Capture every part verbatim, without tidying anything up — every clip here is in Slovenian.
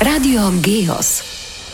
Radio Geos.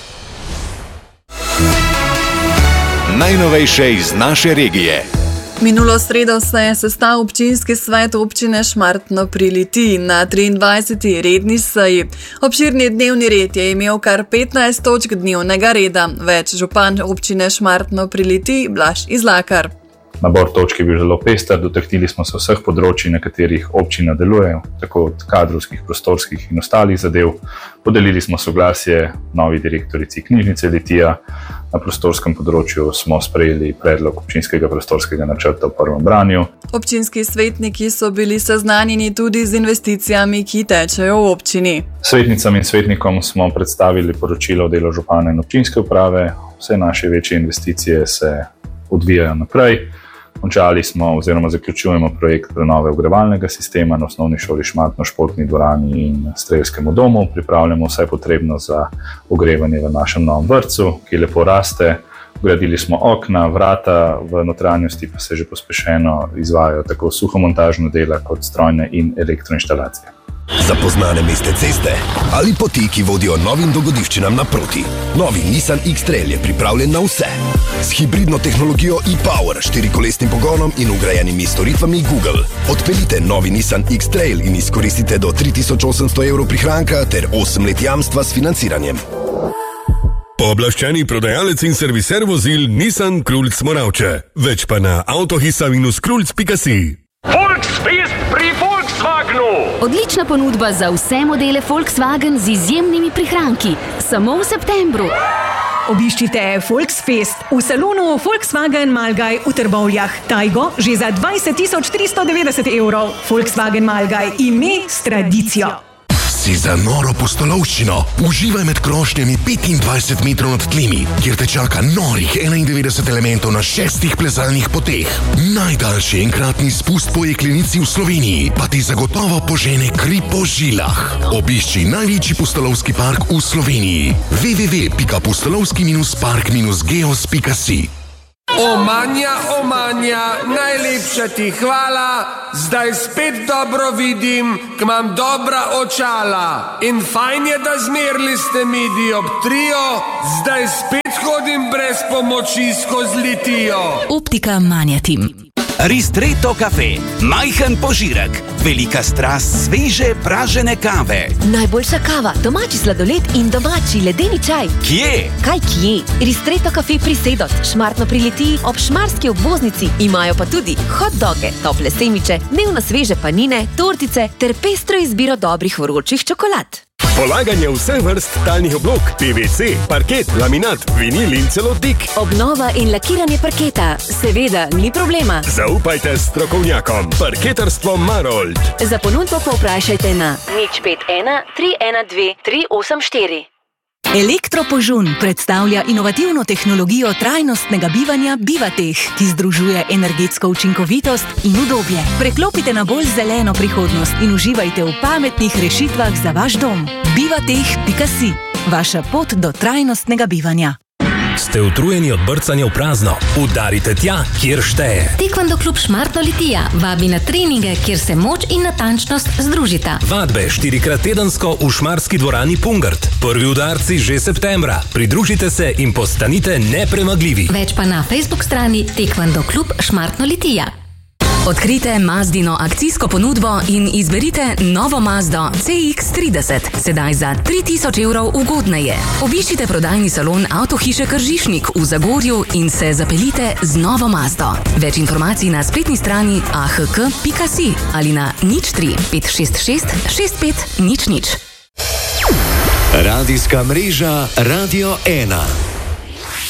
Najnovejše iz naše regije. Minulo sredo se je sestal občinski svet občine Šmartno pri Litiji na triindvajseti redni seji. Obširni dnevni red je imel kar petnajst točk dnevnega reda. Več župan občine Šmartno pri Litiji Blaž Izlakar. Nabor točk je bil zelo pester, dotaknili smo se vseh področji, na katerih občina deluje, tako od kadrovskih, prostorskih in ostalih zadev. Podelili smo soglasje novi direktorici knjižnice Litija. Na prostorskem področju smo sprejeli predlog občinskega prostorskega načrta v prvem branju. Občinski svetniki so bili seznanjeni tudi z investicijami, ki tečejo v občini. Svetnicam in svetnikom smo predstavili poročilo o delu župana in občinske uprave. Vse naše večje investicije se odvijajo naprej. Končali smo oziroma zaključujemo projekt prenove ogrevalnega sistema na osnovni šoli Šmartno, športni dvorani in strelskemu domu. Pripravljamo vse potrebno za ogrevanje v našem novem vrtcu, ki lepo raste. Vgradili smo okna, vrata, v notranjosti pa se že pospešeno izvajajo tako suhomontažna dela kot strojne in elektroinštalacije. Zapoznane mestne ceste ali poti, ki vodijo novim dogodivščinam naproti. Novi Nissan X-Trail je pripravljen na vse. S hibridno tehnologijo e-Power, štirikolesnim pogonom in vgrajenimi storitvami Google. Odpeljite novi Nissan X-Trail in izkoristite do tri tisoč osemsto evrov prihranka ter osem let jamstva s financiranjem. Pooblaščeni prodajalec in serviser vozil Nissan Krulc Moravče. Več pa na avtohisa minus krulc pika si. Volksfest pri Volkswagenu! Odlična ponudba za vse modele Volkswagen z izjemnimi prihranki. Samo v septembru. Obiščite Volksfest v salonu Volkswagen Malgaj v Trbovljah. Tajgo že za dvajset tisoč tristo devetdeset evrov. Volkswagen Malgaj, ime s tradicijo. Si za noro pustolovščino. Uživaj med krošnjami petindvajset metrov nad tlemi, kjer te čaka norih enaindevetdeset elementov na šestih plezalnih poteh. Najdaljši enkratni spust po jeklenici v Sloveniji pa ti zagotovo požene kri po žilah. Obišči največji pustolovski park v Sloveniji. w w w pika pustolovski park geos pika si. Omanja, omanja, najlepša ti hvala, zdaj spet dobro vidim, k imam dobra očala. In fajn je, da zmerli ste mi dioptrijo, zdaj spet hodim brez pomoči skozi Litijo. Optika Manjatim. Ristretto kafe, majhen požirek, velika strast sveže pražene kave. Najboljša kava, domači sladoled in domači ledeni čaj. Kje? Kaj kje? Ristretto kafe pri Sedot, Šmartno pri Litiji, ob šmarski obvoznici. Imajo pa tudi hot doge, tople semiče, dnevno sveže panine, tortice ter pestro izbiro dobrih vročih čokolad. Polaganje vseh vrst talnih oblog, P V C, parket, laminat, vinil in celo dik. Obnova in lakiranje parketa, seveda ni problema. Zaupajte strokovnjakom. Parketarstvo Marold. Za ponudbo povprašajte na nič pet ena tri ena dve tri osem štiri. Elektropožun predstavlja inovativno tehnologijo trajnostnega bivanja Bivateh, ki združuje energetsko učinkovitost in udobje. Preklopite na bolj zeleno prihodnost in uživajte v pametnih rešitvah za vaš dom. Bivateh pika si. Vaša pot do trajnostnega bivanja. Ste utrujeni od brcanja v prazno? Udarite tja, kjer šteje. Taekwondo klub Šmartno Litija vabi na treninge, kjer se moč in natančnost združita. Vadbe štirikrat tedensko v šmarski dvorani Pungrt. Prvi udarci že septembra. Pridružite se in postanite nepremagljivi. Več pa na Facebook strani Taekwondo klub Šmartno Litija. Odkrite Mazdino akcijsko ponudbo in izberite novo Mazdo C X trideset, sedaj za tri tisoč evrov ugodneje. Obiščite prodajni salon Avtohiše Kržišnik v Zagorju in se zapeljite z novo Mazdo. Več informacij na spletni strani a h k pika si ali na nič tri pet šest šest šest pet nič nič. Radijska mreža Radio ena.